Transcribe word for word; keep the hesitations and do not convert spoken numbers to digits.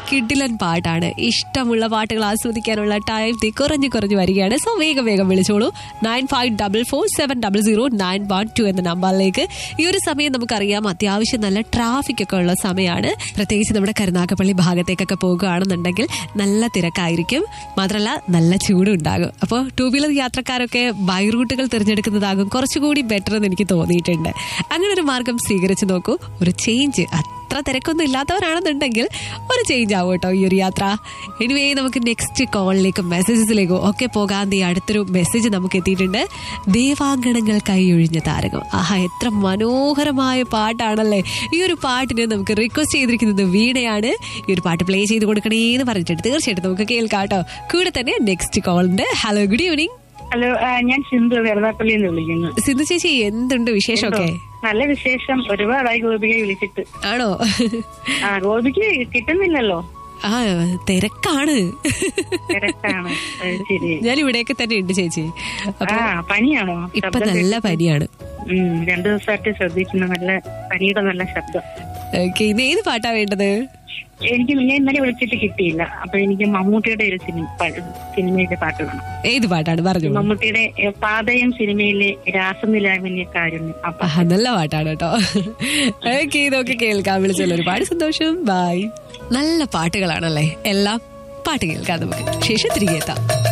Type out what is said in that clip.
കിഡിലൻ പാട്ടാണ്. ഇഷ്ടമുള്ള പാട്ടുകൾ ആസ്വദിക്കാനുള്ള ടൈം കുറഞ്ഞു കുറഞ്ഞു വരികയാണ്. സോ വേഗം വേഗം വിളിച്ചോളൂ. Nine five double four seven double zero nine one two എന്ന നമ്പറിലേക്ക്. ഈ ഒരു സമയം നമുക്കറിയാം അത്യാവശ്യം നല്ല ട്രാഫിക് ഒക്കെ ഉള്ള സമയമാണ്. പ്രത്യേകിച്ച് നമ്മുടെ കരുനാഗപ്പള്ളി ഭാഗത്തേക്കൊക്കെ പോകുകയാണെന്നുണ്ടെങ്കിൽ നല്ല തിരക്കായിരിക്കും. മാത്രമല്ല നല്ല ചൂടും ഉണ്ടാകും. അപ്പോൾ ടൂ വീലർ യാത്രക്കാരൊക്കെ ബൈ റൂട്ടുകൾ തിരഞ്ഞെടുക്കുന്നതാകും കുറച്ചുകൂടി ബെറ്റർ എന്ന് എനിക്ക് തോന്നിയിട്ടുണ്ട്. അങ്ങനെ ഒരു മാർഗം സ്വീകരിച്ചു നോക്കൂ. ഒരു ചേഞ്ച്, അത്ര തിരക്കൊന്നും ഇല്ലാത്തവരാണെന്നുണ്ടെങ്കിൽ ഒരു ചേഞ്ച് ആവും കേട്ടോ ഈ ഒരു യാത്ര. എനിവേ നമുക്ക് നെക്സ്റ്റ് കോളിലേക്കും മെസ്സേജസിലേക്കും ഒക്കെ പോകാൻ ഈ അടുത്തൊരു മെസ്സേജ് നമുക്ക് എത്തിയിട്ടുണ്ട്. ദേവാങ്കണങ്ങൾ കൈയൊഴിഞ്ഞ താരകം. ആഹാ, എത്ര മനോഹരമായ പാട്ടാണല്ലേ. ഈ ഒരു പാട്ടിന് നമുക്ക് റിക്വസ്റ്റ് ചെയ്തിരിക്കുന്നത് വീണയാണ്. ഈ ഒരു പാട്ട് പ്ലേ ചെയ്ത് കൊടുക്കണേന്ന് പറഞ്ഞിട്ടുണ്ട്. തീർച്ചയായിട്ടും നമുക്ക് കേൾക്കാം കേട്ടോ. കൂടെ തന്നെ next കോളുണ്ട്. Hello, good evening. Hello, ഞാൻ സിന്ധു കരുനാഗപ്പള്ളിയിൽ നിന്ന് വിളിക്കുന്നു. സിന്ധു ചേച്ചി, എന്തുണ്ട് വിശേഷമൊക്കെ? നല്ല വിശേഷം. ഒരുപാടായി ഗോപികയെ വിളിച്ചിട്ട്. ആണോ? ആ, ഗോപിക്ക് കിട്ടുന്നില്ലല്ലോ. ആ, തിരക്കാണ്. തിരക്കാണ്. ശരി. ഞാൻ ഇവിടെയൊക്കെ തന്നെ ഉണ്ട് ചേച്ചി. ആ, പനിയാണോ? ഇപ്പൊ നല്ല പനിയാണ്. രണ്ടു ദിവസമായിട്ട് ശ്രദ്ധിക്കുന്നു. നല്ല പനിയുടെ നല്ല ശബ്ദം. ഓക്കെ, ഇന്ന് ഏത് പാട്ടാ വേണ്ടത്? എനിക്ക് ഞാൻ ഇന്നലെ വിളിച്ചിട്ട് കിട്ടിയില്ല. അപ്പൊ എനിക്ക് മമ്മൂട്ടിയുടെ ഒരു സിനിമ സിനിമയിലെ പാട്ട് വേണം. ഏത് പാട്ടാണ് പറഞ്ഞു? മമ്മൂട്ടിയുടെ പാതയം സിനിമയിലെ രാസനിലാവിന്റെ കാരുണ്യം. അപ്പൊ നല്ല പാട്ടാണ് കേട്ടോ. ഓക്കെ, ഇതൊക്കെ കേൾക്കാൻ വിളിച്ചല്ലോ. ഒരുപാട് സന്തോഷം. ബൈ. നല്ല പാട്ടുകളാണല്ലേ എല്ലാം. പാട്ട് കേൾക്കാം നമുക്ക്. ശേഷം തിരികെ എത്താം.